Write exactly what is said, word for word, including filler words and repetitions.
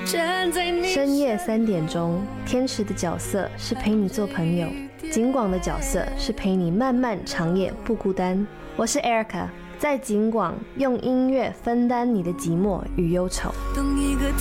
深夜三点钟，天池的角色是陪你做朋友，景广的角色是陪你漫漫长夜不孤单。我是 Erica， 在景广用音乐分担你的寂寞与忧愁。